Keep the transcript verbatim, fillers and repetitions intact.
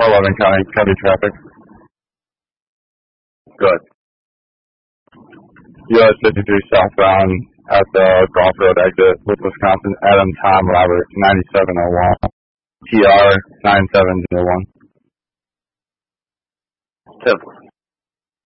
eleven County, County traffic. Good. U S fifty-three southbound at the Golf Road exit with Wisconsin, Adam Tom Roberts, ninety-seven oh one. T R nine seven oh one. Temple.